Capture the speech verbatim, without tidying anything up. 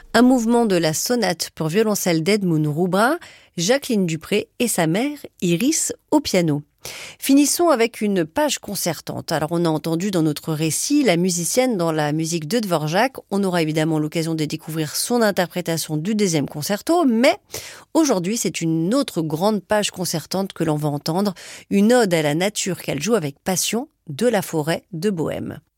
Un mouvement de la sonate pour violoncelle d'Edmund Roubrin, Jacqueline Dupré et sa mère Iris au piano. Finissons avec une page concertante. Alors on a entendu dans notre récit la musicienne dans la musique de Dvorak. On aura évidemment l'occasion de découvrir son interprétation du deuxième concerto, mais aujourd'hui c'est une autre grande page concertante que l'on va entendre, une ode à la nature qu'elle joue avec passion de La Forêt de Bohême.